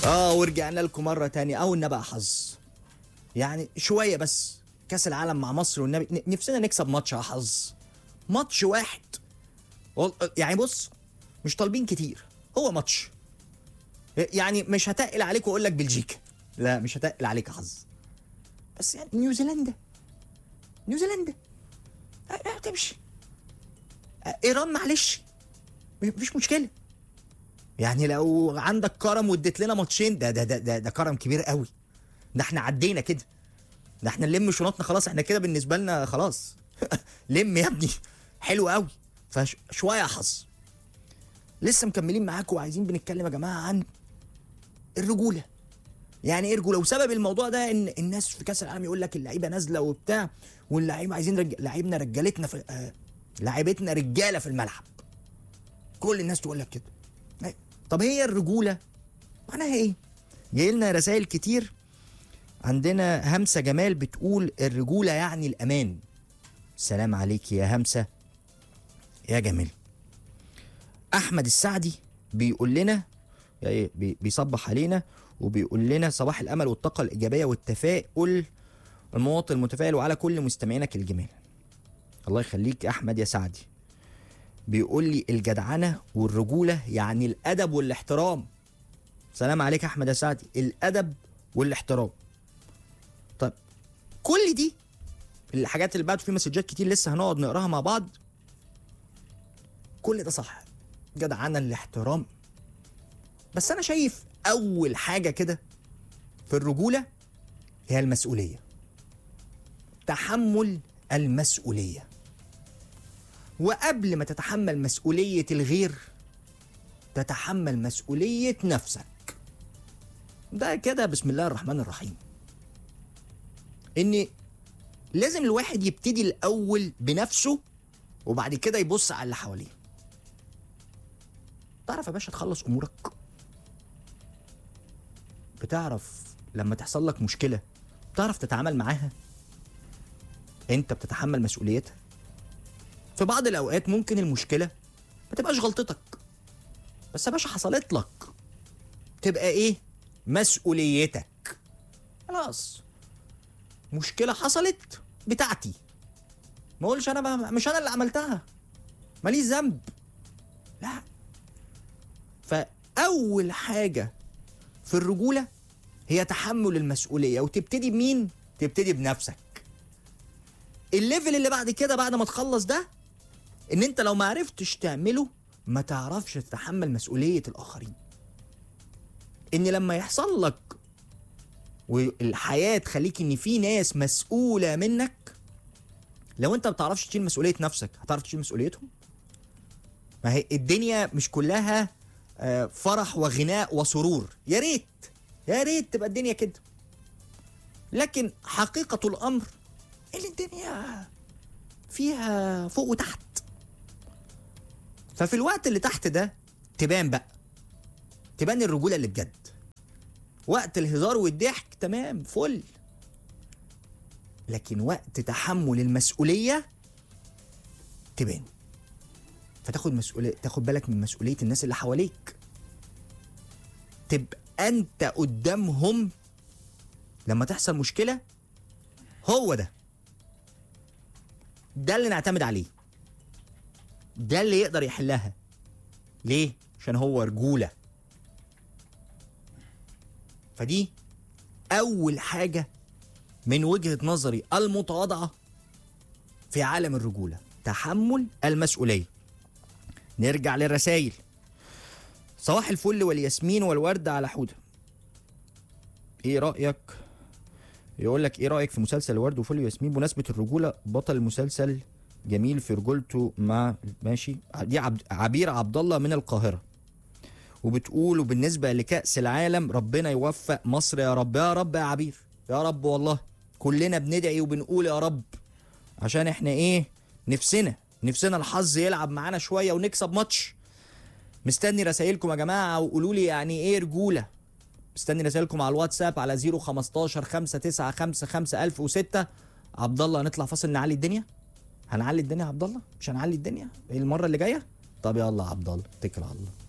ورجعنا لكم مرة تانية. قلنا بقى حظ، يعني شوية بس كأس العالم مع مصر والنبي نفسنا نكسب ماتش يا حظ، ماتش واحد. يعني بص، مش طالبين كتير، هو ماتش. يعني مش هتقل عليك واقول لك بلجيكا، لا مش هتقل عليك يا حظ، بس يعني نيوزيلندا تمشي. ايران معلش مفيش مشكلة، يعني لو عندك كرم واديت لنا ماتشين ده كرم كبير قوي. ده احنا عدينا كده، ده احنا نلم شنطنا خلاص، احنا كده بالنسبه لنا خلاص. لم يا ابني، حلو قوي. فشويه حظ. لسه مكملين معاكم وعايزين بنتكلم يا جماعه عن الرجوله. يعني ايه رجوله؟ وسبب الموضوع ده ان الناس في كاس العالم يقول لك اللعيبه نازله وبتاع، واللعيبه عايزين لعيبنا رجالتنا في لعيبتنا رجاله في الملعب. كل الناس تقول لك كده. طب هي الرجوله معناها ايه؟ جاي لنا رسائل كتير. عندنا همسة جمال بتقول الرجولة يعني الأمان. سلام عليك يا همسة يا جمال. أحمد السعدي بيقول لنا، بيصبح علينا وبيقول لنا صباح الأمل والطاقة الإيجابية والتفاؤل المواطن المتفائل وعلى كل مستمعينك الجمال. الله يخليك يا أحمد يا سعدي. بيقول لي الجدعنة والرجولة يعني الأدب والاحترام. سلام عليك يا أحمد يا سعدي، الأدب والاحترام. طيب كل دي الحاجات اللي بعد في مسجات كتير لسه هنقعد نقراها مع بعض. كل ده صح، جدعنة الاحترام، بس انا شايف اول حاجة كده في الرجولة هي المسؤولية، تحمل المسؤولية. وقبل ما تتحمل مسؤولية الغير تتحمل مسؤولية نفسك. ده كده بسم الله الرحمن الرحيم. ان لازم الواحد يبتدي الاول بنفسه وبعد كده يبص على اللي حواليه. تعرف يا باشا تخلص امورك؟ بتعرف لما تحصل لك مشكلة بتعرف تتعامل معاها؟ انت بتتحمل مسؤوليتها. في بعض الاوقات ممكن المشكلة ما تبقاش غلطتك، بس يا باشا حصلت لك، تبقى ايه؟ مسؤوليتك. خلاص، مشكلة حصلت بتاعتي، ما اقولش انا مش انا اللي عملتها، ماليش ذنب، لا. فاول حاجة في الرجولة هي تحمل المسؤولية. وتبتدي بمين؟ تبتدي بنفسك. الليفل اللي بعد كده بعد ما تخلص ده ان انت لو ما عرفتش تعمله ما تعرفش تتحمل مسؤولية الاخرين. ان لما يحصل لك والحياة تخليك ان في ناس مسؤولة منك، لو انت ما بتعرفش تشيل مسؤولية نفسك هتعرف تشيل مسؤوليتهم؟ ما هي الدنيا مش كلها فرح وغناء وسرور. يا ريت تبقى الدنيا كده، لكن حقيقة الامر ان الدنيا فيها فوق وتحت. ففي الوقت اللي تحت ده تبان الرجولة اللي بجد. وقت الهزار والضحك تمام فل، لكن وقت تحمل المسؤولية تبان. تاخد بالك من مسؤولية الناس اللي حواليك، تبقى انت قدامهم لما تحصل مشكلة. هو ده اللي نعتمد عليه، ده اللي يقدر يحلها. ليه؟ عشان هو رجولة. فدي أول حاجة من وجهة نظري المتواضعة في عالم الرجولة، تحمل المسؤولية. نرجع للرسائل. صباح الفل والياسمين والورد على حودة. ايه رأيك؟ يقول لك ايه رأيك في مسلسل الورد وفل وياسمين بمناسبة الرجولة؟ بطل المسلسل جميل في رجولته مع ماشي. دي عبير عبد الله من القاهرة، وبتقول وبالنسبة لكأس العالم ربنا يوفق مصر يا رب. يا رب يا عبير، يا رب والله كلنا بندعي وبنقول يا رب، عشان احنا ايه نفسنا الحظ يلعب معانا شوية ونكسب ماتش. مستني رسائلكم يا جماعة وقولوا لي يعني ايه رجولة. مستني رسائلكم على الواتساب على 015 595 5006. عبد الله هنطلع فاصل نعلي الدنيا. هنعلي الدنيا يا عبد الله؟ مش هنعلي الدنيا المرة اللي جاية؟ طب يلا يا عبد الله اتكل على الله.